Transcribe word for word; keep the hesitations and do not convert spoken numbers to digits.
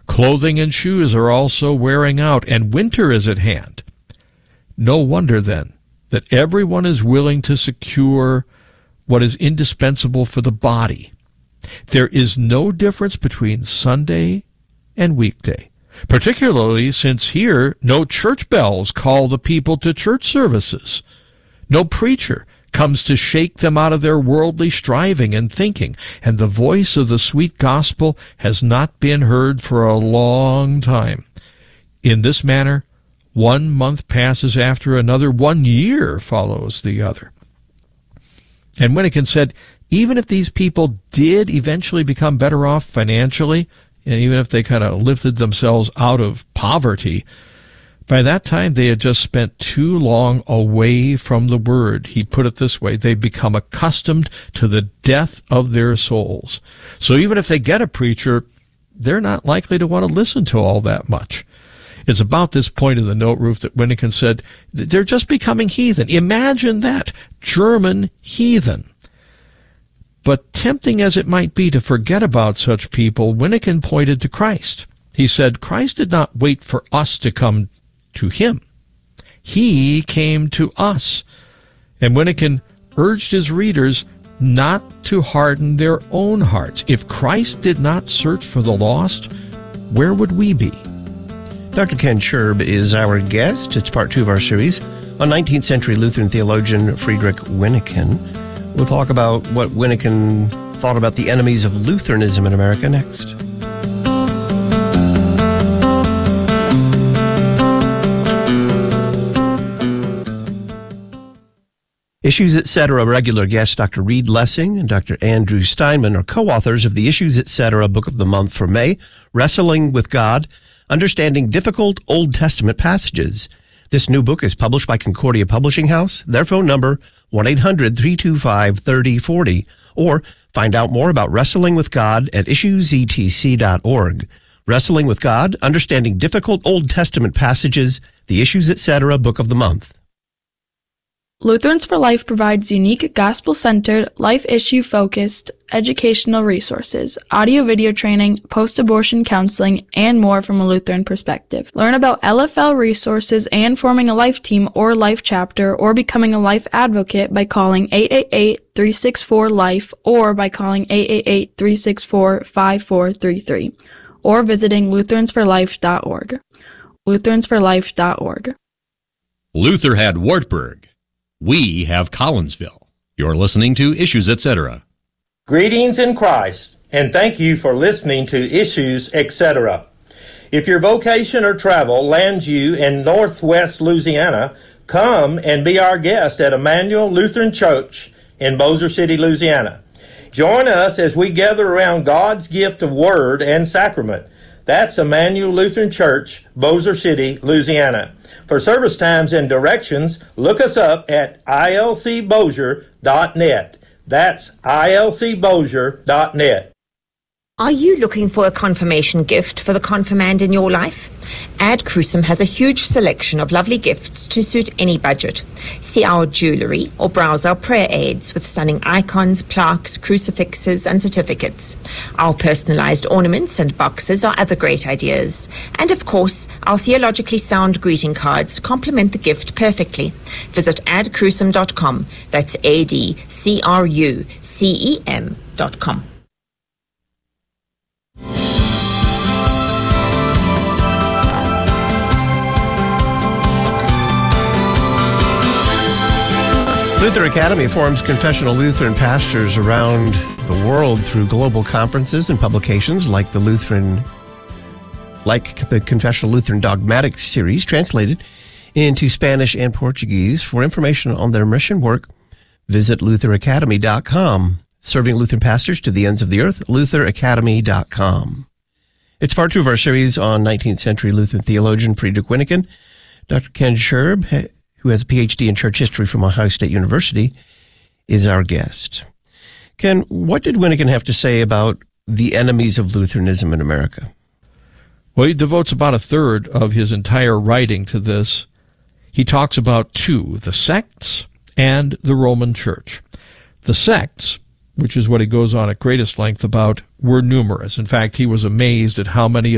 Clothing and shoes are also wearing out, and winter is at hand. No wonder, then, that everyone is willing to secure what is indispensable for the body. There is no difference between Sunday and weekday, particularly since here no church bells call the people to church services. No preacher comes to shake them out of their worldly striving and thinking, and the voice of the sweet gospel has not been heard for a long time. In this manner, one month passes after another, one year follows the other. And Winnikin said, even if these people did eventually become better off financially, and even if they kind of lifted themselves out of poverty, by that time they had just spent too long away from the Word. He put it this way, they've become accustomed to the death of their souls. So even if they get a preacher, they're not likely to want to listen to all that much. It's about this point in the note, Ruth, that Winnikin said, they're just becoming heathen. Imagine that, German heathen. But tempting as it might be to forget about such people, Winnikin pointed to Christ. He said, Christ did not wait for us to come to him. He came to us. And Winnikin urged his readers not to harden their own hearts. If Christ did not search for the lost, where would we be? Doctor Ken Scherb is our guest. It's part two of our series on nineteenth century Lutheran theologian Friedrich Winnikin. We'll talk about what Winnikin thought about the enemies of Lutheranism in America next. Issues Etc. regular guests Doctor Reed Lessing and Doctor Andrew Steinman are co-authors of the Issues Etc. Book of the Month for May, Wrestling with God, Understanding Difficult Old Testament Passages. This new book is published by Concordia Publishing House. Their phone number, one eight hundred, three two five, three oh four oh, or find out more about Wrestling with God at issues e t c dot org. Wrestling with God, Understanding Difficult Old Testament Passages, the Issues Etc. Book of the Month. Lutherans for Life provides unique gospel-centered, life-issue-focused educational resources, audio-video training, post-abortion counseling, and more from a Lutheran perspective. Learn about L F L resources and forming a life team or life chapter or becoming a life advocate by calling eight eight eight, three six four, LIFE or by calling eight eight eight, three six four, five four three three or visiting lutherans for life dot org. lutherans for life dot org. Luther had Wartburg. We have Collinsville. You're listening to Issues Etc. Greetings in Christ, and thank you for listening to Issues Etc. If your vocation or travel lands you in Northwest Louisiana, come and be our guest at Emmanuel Lutheran Church in Bossier City, Louisiana. Join us as we gather around God's gift of Word and Sacrament. That's Emmanuel Lutheran Church, Bossier City, Louisiana. For service times and directions, look us up at I L C Bossier dot net. That's I L C Bossier dot net. Are you looking for a confirmation gift for the confirmand in your life? Ad Crucem has a huge selection of lovely gifts to suit any budget. See our jewelry or browse our prayer aids with stunning icons, plaques, crucifixes, and certificates. Our personalized ornaments and boxes are other great ideas. And of course, our theologically sound greeting cards complement the gift perfectly. Visit ad crucem dot com. That's A D C R U C E M dot com. Luther Academy forms confessional Lutheran pastors around the world through global conferences and publications like the Lutheran, like the Confessional Lutheran Dogmatic series, translated into Spanish and Portuguese. For information on their mission work, visit luther academy dot com. Serving Lutheran pastors to the ends of the earth, luther academy dot com. It's part two of our series on nineteenth century Lutheran theologian Friedrich Winnikin. Doctor Ken Scherb, who has a P H D in church history from Ohio State University, is our guest. Ken, what did Winnikin have to say about the enemies of Lutheranism in America? Well, he devotes about a third of his entire writing to this. He talks about two, the sects and the Roman Church. The sects, which is what he goes on at greatest length about, were numerous. In fact, he was amazed at how many